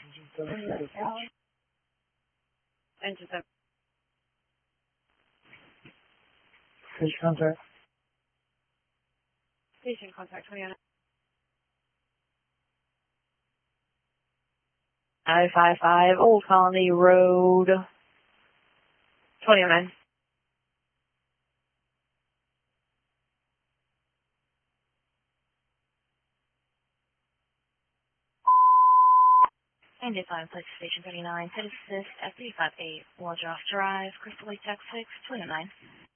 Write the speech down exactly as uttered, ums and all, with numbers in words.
Engine seven. Station contact. Station contact twenty oh nine. nine five five Old Colony Road, twenty oh nine. And five Place Station thirty-nine, Pit Assist at three five eight Waldroff Drive, Crystal Lake, Texas six, two oh nine.